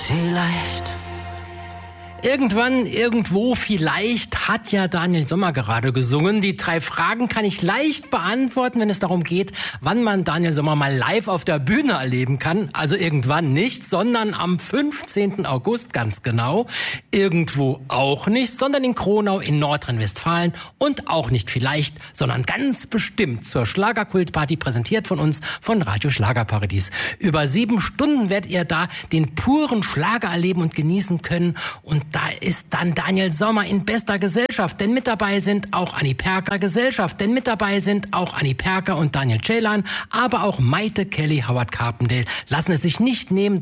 Vielleicht. Irgendwann, irgendwo, vielleicht hat ja Daniel Sommer gerade gesungen. Die 3 Fragen kann ich leicht beantworten, wenn es darum geht, wann man Daniel Sommer mal live auf der Bühne erleben kann. Also irgendwann nicht, sondern am 15. August ganz genau. Irgendwo auch nicht, sondern in Kronau in Nordrhein-Westfalen. Und auch nicht vielleicht, sondern ganz bestimmt zur Schlagerkultparty, präsentiert von uns von Radio Schlagerparadies. Über 7 Stunden werdet ihr da den puren Schlager erleben und genießen können. Und da ist dann Daniel Sommer in bester Gesellschaft, denn mit dabei sind auch Anni Perker und Daniel Ceylan, aber auch Maite Kelly, Howard Carpendale lassen es sich nicht nehmen,